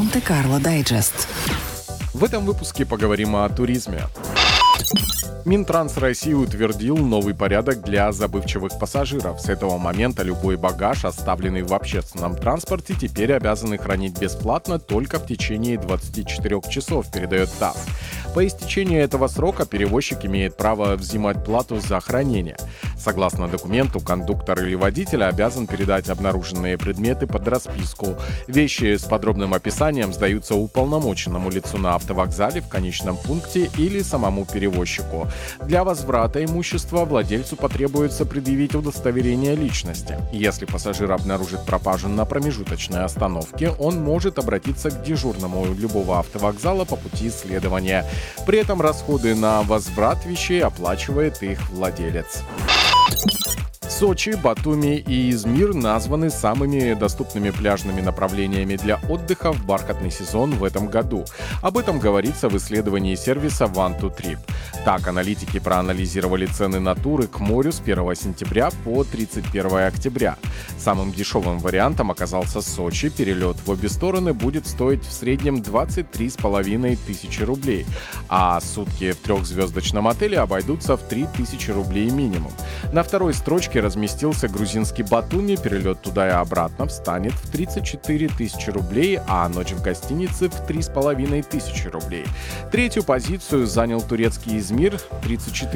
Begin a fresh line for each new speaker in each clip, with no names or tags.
Монте-Карло Дайджест.
В этом выпуске поговорим о туризме. Минтранс России утвердил новый порядок для забывчивых пассажиров. С этого момента любой багаж, оставленный в общественном транспорте, теперь обязаны хранить бесплатно только в течение 24 часов, передает ТАСС. По истечении этого срока перевозчик имеет право взимать плату за хранение. Согласно документу, кондуктор или водитель обязан передать обнаруженные предметы под расписку. Вещи с подробным описанием сдаются уполномоченному лицу на автовокзале, в конечном пункте или самому перевозчику. Для возврата имущества владельцу потребуется предъявить удостоверение личности. Если пассажир обнаружит пропажу на промежуточной остановке, он может обратиться к дежурному любого автовокзала по пути следования. При этом расходы на возврат вещей оплачивает их владелец. Сочи, Батуми и Измир названы самыми доступными пляжными направлениями для отдыха в бархатный сезон в этом году. Об этом говорится в исследовании сервиса One2Trip. Так, аналитики проанализировали цены на туры к морю с 1 сентября по 31 октября. Самым дешевым вариантом оказался Сочи. Перелет в обе стороны будет стоить в среднем 23,5 тысячи рублей, а сутки в трехзвездочном отеле обойдутся в 3000 рублей минимум. На второй строчке разместился грузинский Батуми. Перелет туда и обратно встанет в 34 тысячи рублей, а ночь в гостинице в 3,5 тысячи рублей. Третью позицию занял турецкий Измир,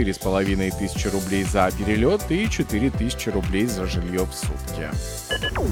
34,5 тысячи рублей за перелет и 4 тысячи рублей за жилье в сутки.